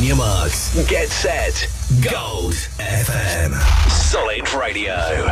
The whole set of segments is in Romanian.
your marks. Get set. Gold FM. Solid Radio.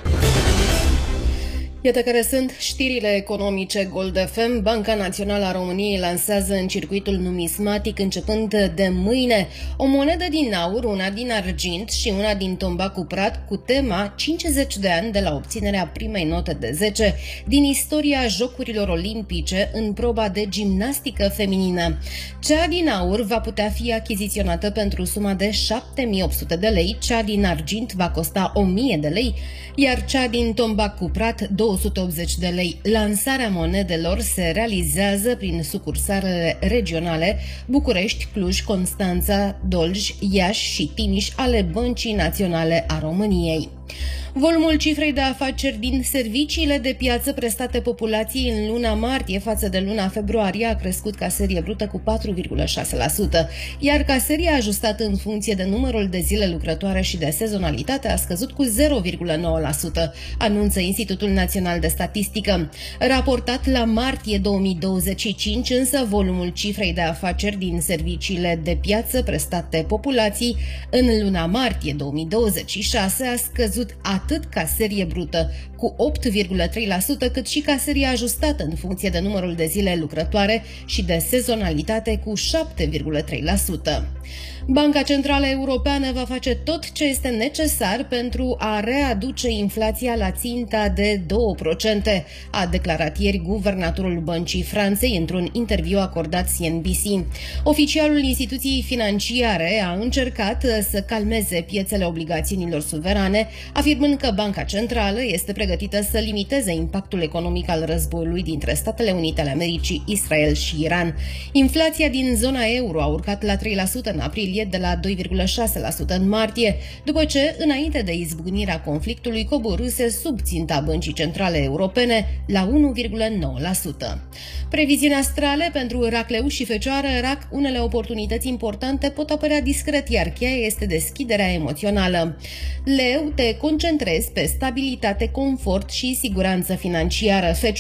Iată care sunt știrile economice Gold FM. Banca Națională a României lansează în circuitul numismatic începând de mâine o monedă din aur, una din argint și una din tombac cuprat cu tema 50 de ani de la obținerea primei note de 10 din istoria Jocurilor Olimpice în proba de gimnastică feminină. Cea din aur va putea fi achiziționată pentru suma de 7.800 de lei, cea din argint va costa 1.000 de lei, iar cea din tombac cuprat 280 de lei. Lansarea monedelor se realizează prin sucursalele regionale București, Cluj, Constanța, Dolj, Iași și Timiș ale Băncii Naționale a României. Volumul cifrei de afaceri din serviciile de piață prestate populației în luna martie față de luna februarie a crescut ca serie brută cu 4,6%, iar ca serie ajustată în funcție de numărul de zile lucrătoare și de sezonalitate a scăzut cu 0,9%, anunță Institutul Național de Statistică. Raportat la martie 2025, însă, volumul cifrei de afaceri din serviciile de piață prestate populației în luna martie 2026 a scăzut atât ca serie brută cu 8,3%, cât și ca serie ajustată în funcție de numărul de zile lucrătoare și de sezonalitate cu 7,3%. Banca Centrală Europeană va face tot ce este necesar pentru a readuce inflația la ținta de 2%, a declarat ieri guvernatorul Băncii Franței într-un interviu acordat CNBC. Oficialul instituției financiare a încercat să calmeze piețele obligațiunilor suverane, afirmând că Banca Centrală este pregătită să limiteze impactul economic al războiului dintre Statele Unite ale Americii, Israel și Iran. Inflația din zona euro a urcat la 3% în aprilie, de la 2,6% în martie, după ce, înainte de izbucnirea conflictului, coborâse sub ținta Băncii Centrale Europene la 1,9%. Previziuni astrale pentru Racleu și Fecioară. Rac, unele oportunități importante pot apărea discret, iar cheia este deschiderea emoțională. Leu, te concentrezi pe stabilitate, confort și siguranță financiară.